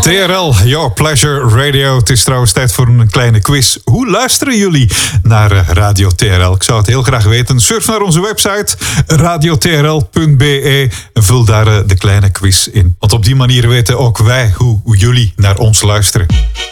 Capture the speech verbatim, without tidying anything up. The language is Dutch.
T R L, Your Pleasure Radio. Het is trouwens tijd voor een kleine quiz. Hoe luisteren jullie naar Radio T R L? Ik zou het heel graag weten. Surf naar onze website radio t r l punt b e en vul daar de kleine quiz in. Want op die manier weten ook wij hoe, hoe jullie naar ons luisteren.